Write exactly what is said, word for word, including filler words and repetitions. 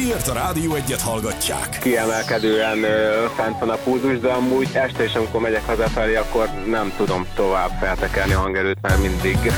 miért a Rádió Egyet hallgatják. Kiemelkedően ö, fent van a pulzus, de amúgy este is, amikor megyek hazafelé, akkor nem tudom tovább feltekerni a hangerőt, mert mindig